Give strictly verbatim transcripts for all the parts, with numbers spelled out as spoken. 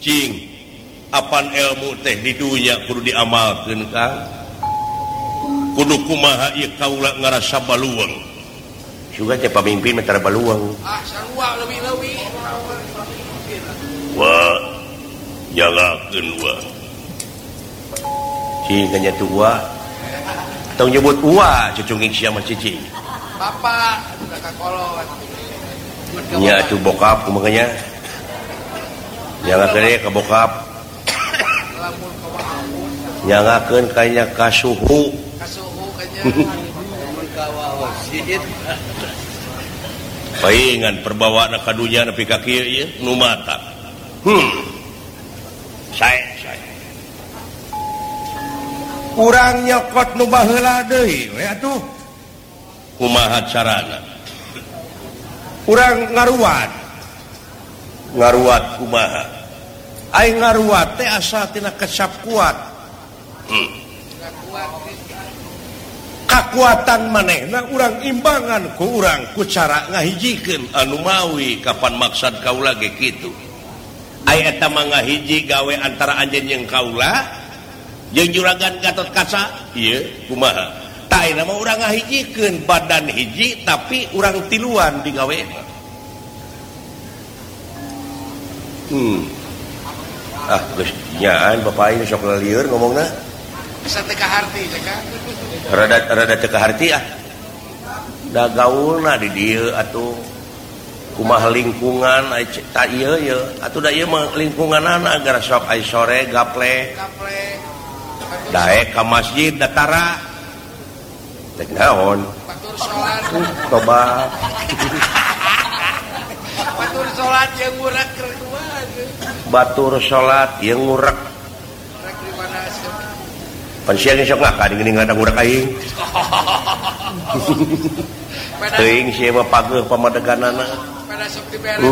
apa ilmu teh di dunia kudu diamalkan Kang kudu kumaha ieu kaula ngarasa baluang juga teh pamimpin mentara baluang ah sarua leuwih-leuwih wah jagakeun wah cing kanya tua tong nyebut uwa cucunging sia mah cicing bapak udah kakolot nya atuh bokap kumanganya jangakeun ka bokap nyangakeun kayaknya ka suhu ka suhu kanya mun ka wasit paingan perbawana ka dunya nepi ka kieu ieu nu mata hmm sae sae urang nyokot nu baheula deui we atuh kumaha carana urang ngaruat ngaruat kumaha aing ngaruat teh asa tina kesap kuat hmm. kakuatan manehna urang imbangan ku urang ku cara ngahijikeun anu mawi kapan maksud kaula ge kitu aya eta mah ngahiji gawe antara anjeun jeung kaula jeung juragan Gatot Kaca ieu kumaha tah ayeuna mah urang ngahijikeun badan hiji tapi urang tiluan digaweana hmm ah geus nyaan bapak ieu sok lalieur ngomongna bisa teh kaharti teh Kang rada rada teu kaharti ah da gaulna di dieu atuh kumaha lingkungan aya ta ieu ieu atuh da ieu mah lingkunganana gara sok aya sore gaple gaple daek ka masjid datara teh naon batur salat tobat batur salat yang ngurak keur kumaha batur salat yang ngurak rek di mana pan sia geus sok ngaka geuning ngadang ngurak aing teuing sia mah pageuh pamadeganana pada sok dibere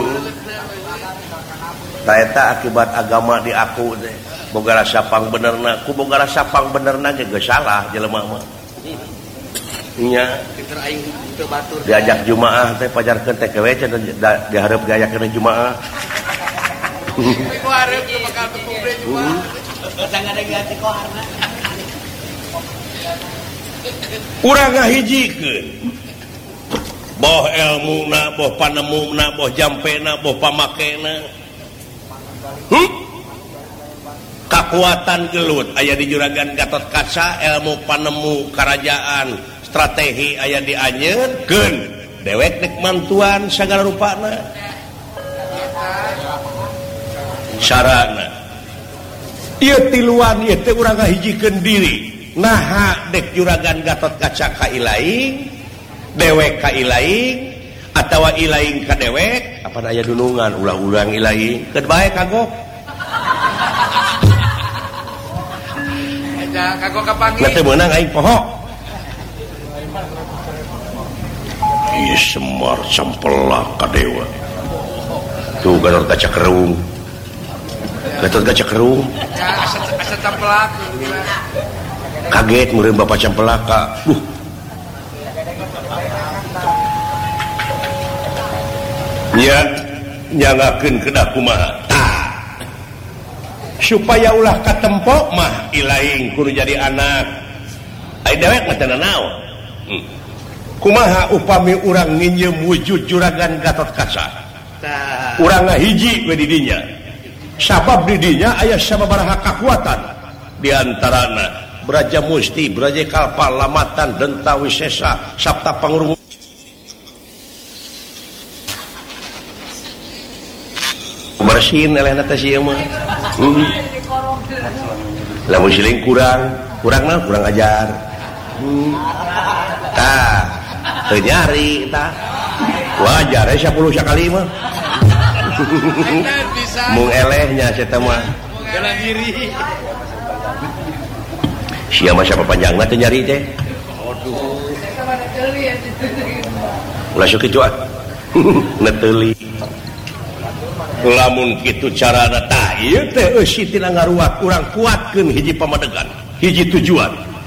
tah eta akibat agama di aku teh boga rasa pang benerna ku boga rasa pang benerna ge geus salah jelema mah nya pinter aing teu batur diajak jumaah teh pajarkeun teh kewe cenah dihareup diajakeun jumaah ku hareup teu bakal tepung jumaah jangan ada ganti koharna urang ngahijikeun boh ilmuna boh panemuna boh jampena boh pamakena hmm? kakuatan gelut aya di juragan Gatot Kaca ilmu panemu kerajaan strategi aya di anjeunkeun dewek nek mantuan sagala rupana sarana ieu tiluan ieu teh urang ngahijikeun diri naha dek juragan Gatot Kaca ka ilaing dewek ka ilaing atawa ilaing ka dewek apa aya dunungan ulah-ulang ilaing keun bae kagok ada kagok kapanggih na teu meunang aing poho ieu Semar Sampelak ka dewa tuh Gatot Kaca kerung Gatot Kaca kerung ya asa asa Sampelak kaget murid Bapak Sampelak ka uh nya nyangakeun kedah kumaha tah supaya ulah katempo mah ilaing kudu jadi anak ai dewek mah teu naon hmm. kumaha upami urang nginjem wujud juragan Gatot Kaca tah urang ngahiji we di dinya sabab di dinya aya sababaraha kakuatan di antarana Braja Musti Braja Kalpa Lamatan Denta Wisesa Sabta Pangurung bersihin elehna teh sia mah hmm. lamun siling kurang kurang mah kurang ajar hmm. tah teu nyari tah wajar aya sepuluh sakali mah mung elehnya sia mah bela diri sia mah siapa panjangna teu nyari teh aduh ulah sok kitu ah neteuli lamun kitu carana tah ieu teh eusi tina ngaruat urang kuatkeun hiji pamadegan hiji tujuan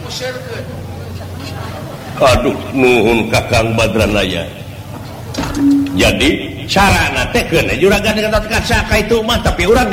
aduh nuhun Kakang Badranaya jadi carana teh keun juragan Gatot Kaca ka itu mah tapi urang